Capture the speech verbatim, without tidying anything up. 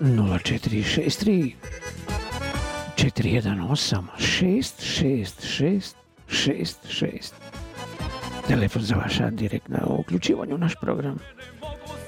nula četiri šest tri četiri jedan osam šest šest šest šest šest. Telefon za vaša direktna uključivanje u naš program.